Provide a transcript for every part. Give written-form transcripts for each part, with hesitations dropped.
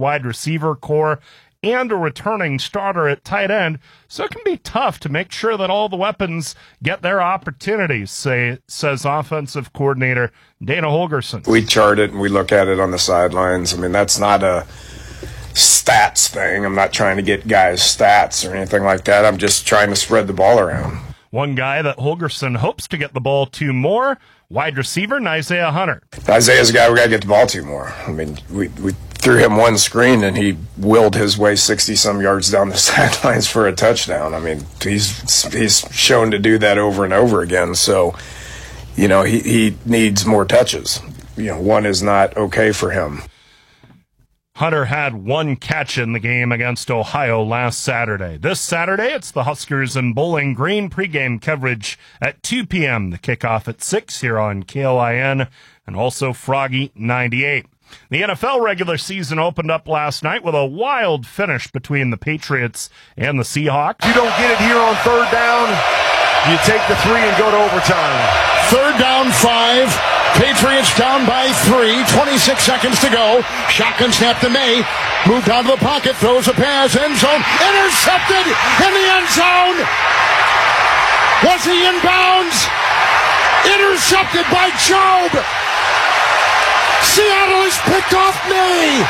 wide receiver core and a returning starter at tight end, so it can be tough to make sure that all the weapons get their opportunities, says offensive coordinator Dana Holgorsen. We chart it and we look at it on the sidelines. I mean, that's not a stats thing. I'm not trying to get guys stats or anything like that. I'm just trying to spread the ball around. One guy that Holgorsen hopes to get the ball to more, wide receiver Isaiah Hunter. Isaiah's a guy we got to get the ball to more. I mean, we threw him one screen and he willed his way 60-some yards down the sidelines for a touchdown. I mean, he's shown to do that over and over again. So, you know, he needs more touches. You know, one is not okay for him. Hunter had one catch in the game against Ohio last Saturday. This Saturday, it's the Huskers and Bowling Green pregame coverage at 2 p.m. The kickoff at 6 here on KLIN and also Froggy 98. The NFL regular season opened up last night with a wild finish between the Patriots and the Seahawks. You don't get it here on third down, you take the 3 and go to overtime. Third down, 5. Patriots down by 3. 26 seconds to go. Shotgun snap to May. Moved out of the pocket. Throws a pass. End zone. Intercepted in the end zone. Was he in bounds? Intercepted by Job. Seattle has picked off May.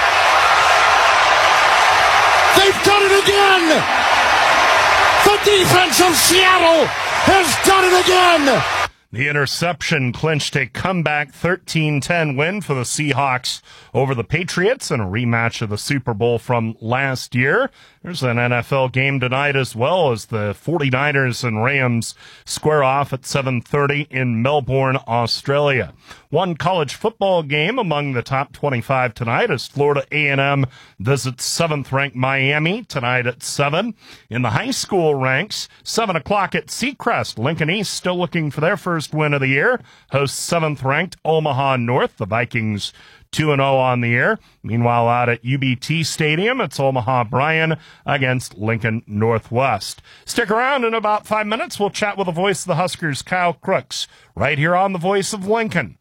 They've done it again. The defense of Seattle has done it again. The interception clinched a comeback 13-10 win for the Seahawks over the Patriots in a rematch of the Super Bowl from last year. There's an NFL game tonight as well as the 49ers and Rams square off at 7:30 in Melbourne, Australia. One college football game among the top 25 tonight as Florida A&M visits 7th-ranked Miami tonight at 7. In the high school ranks, 7 o'clock at Seacrest. Lincoln East still looking for their first win of the year. Hosts 7th-ranked Omaha North. The Vikings 2-0 on the year. Meanwhile, out at UBT Stadium, it's Omaha Bryan against Lincoln Northwest. Stick around. In about 5 minutes, we'll chat with the voice of the Huskers, Kyle Crooks, right here on the Voice of Lincoln,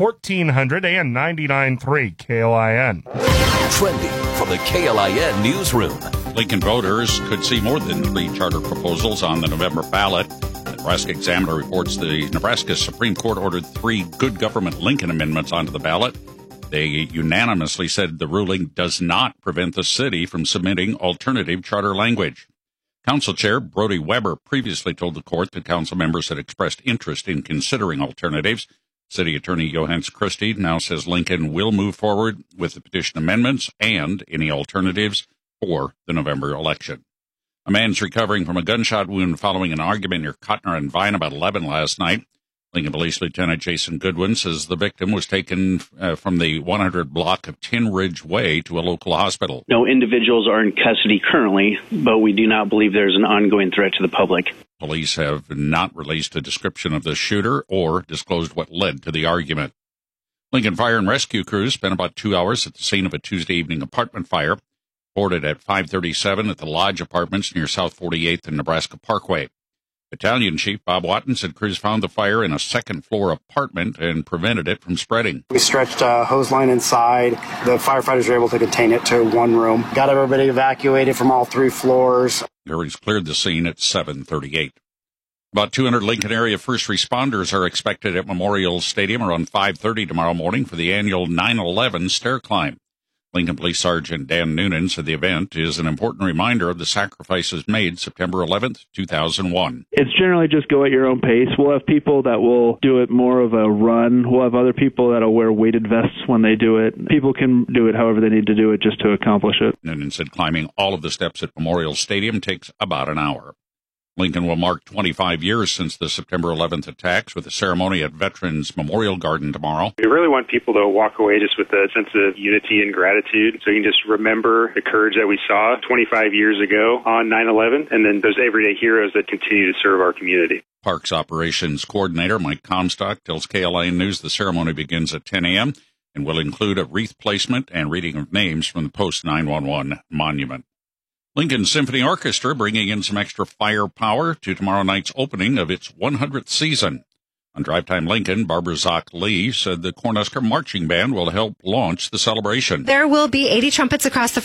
1499.3 KLIN. Trending from the KLIN newsroom. Lincoln voters could see more than 3 charter proposals on the November ballot. The Nebraska Examiner reports the Nebraska Supreme Court ordered 3 good government Lincoln amendments onto the ballot. They unanimously said the ruling does not prevent the city from submitting alternative charter language. Council Chair Brody Weber previously told the court that council members had expressed interest in considering alternatives. City Attorney Johannes Christie now says Lincoln will move forward with the petition amendments and any alternatives for the November election. A man's recovering from a gunshot wound following an argument near Cotner and Vine about 11 last night. Lincoln Police Lieutenant Jason Goodwin says the victim was taken from the 100 block of Tin Ridge Way to a local hospital. No individuals are in custody currently, but we do not believe there's an ongoing threat to the public. Police have not released a description of the shooter or disclosed what led to the argument. Lincoln Fire and Rescue crews spent about 2 hours at the scene of a Tuesday evening apartment fire, reported at 537 at the Lodge Apartments near South 48th and Nebraska Parkway. Battalion Chief Bob Watton said crews found the fire in a second-floor apartment and prevented it from spreading. We stretched a hose line inside. The firefighters were able to contain it to one room. Got everybody evacuated from all 3 floors. Juries cleared the scene at 7:38. About 200 Lincoln area first responders are expected at Memorial Stadium around 5:30 tomorrow morning for the annual 9/11 stair climb. Lincoln Police Sergeant Dan Noonan said the event is an important reminder of the sacrifices made September 11th, 2001. It's generally just go at your own pace. We'll have people that will do it more of a run. We'll have other people that will wear weighted vests when they do it. People can do it however they need to do it just to accomplish it. Noonan said climbing all of the steps at Memorial Stadium takes about an hour. Lincoln will mark 25 years since the September 11th attacks with a ceremony at Veterans Memorial Garden tomorrow. We really want people to walk away just with a sense of unity and gratitude, so you can just remember the courage that we saw 25 years ago on 9/11, and then those everyday heroes that continue to serve our community. Parks Operations Coordinator Mike Comstock tells KLIN News the ceremony begins at 10 a.m. and will include a wreath placement and reading of names from the post-9/11 monument. Lincoln Symphony Orchestra bringing in some extra firepower to tomorrow night's opening of its 100th season. On Drive Time Lincoln, Barbara Zock Lee said the Cornhusker Marching Band will help launch the celebration. There will be 80 trumpets across the